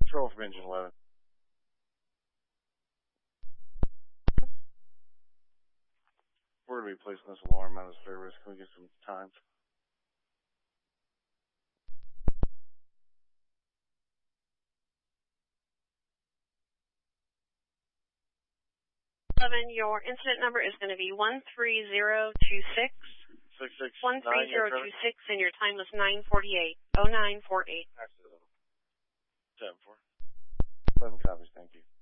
Control from engine 11. We're going to be placing this alarm out of service. Can we get some time? Your incident number is going to be 13026. 13026, and your time was 9:48. 09:48. 10-4. 11 copies, thank you.